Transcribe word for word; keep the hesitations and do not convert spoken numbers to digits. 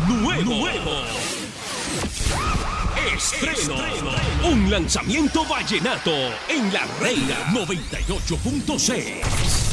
nuevo. nuevo. Estreno. Estreno. Un lanzamiento vallenato en la Reina noventa y ocho punto seis.